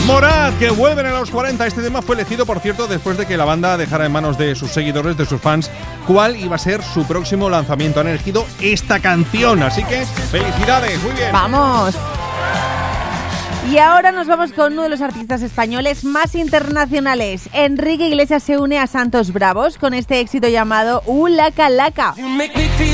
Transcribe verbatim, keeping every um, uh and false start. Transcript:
Morat, que vuelven a los cuarenta. Este tema fue elegido, por cierto, después de que la banda dejara en manos de sus seguidores, de sus fans, cuál iba a ser su próximo lanzamiento. Han elegido esta canción, así que felicidades, muy bien. ¡Vamos! Y ahora nos vamos con uno de los artistas españoles más internacionales. Enrique Iglesias se une a Santos Bravos con este éxito llamado U Laca Laca.